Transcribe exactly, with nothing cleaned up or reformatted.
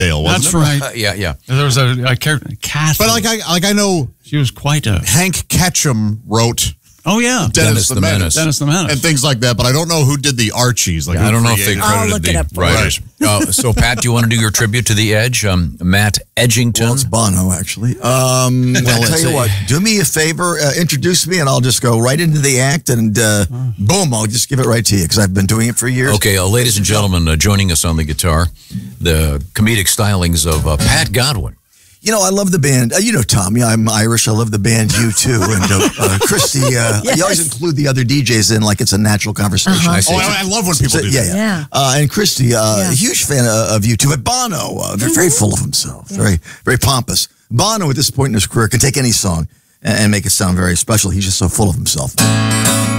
Dale, wasn't That's it? right. Uh, yeah, yeah. There was a, a character, Kathy. But like I like I know she was quite a. Hank Ketchum wrote Oh yeah, Dennis, Dennis the, the Menace. Menace. Dennis the Menace. and things like that. But I don't know who did the Archies. Like Yeah, who I don't know if they created- I'll credited look it the up for writers. Uh, so, Pat, do you want to do your tribute to The Edge? Um, Matt Edgington. Well, it's Bono, actually. Um, Well, I'll tell it's you a- what. Do me a favor. Uh, introduce me, and I'll just go right into the act, and uh, boom, I'll just give it right to you, because I've been doing it for years. Okay, uh, ladies and gentlemen, uh, joining us on the guitar, the comedic stylings of uh, Pat Godwin. You know, I love the band. Uh, you know, Tommy, I'm Irish. I love the band U two. And uh, uh, Christy, uh, Yes. you always include the other D Js in like it's a natural conversation. Uh-huh. I see. Oh, I, I love when people So, do yeah, that. yeah. Yeah. Uh, and Christy, uh, Yeah. a huge fan of, of U two. But Bono, uh, very, very full of himself, very, very pompous. Bono, at this point in his career, can take any song and, and make it sound very special. He's just so full of himself.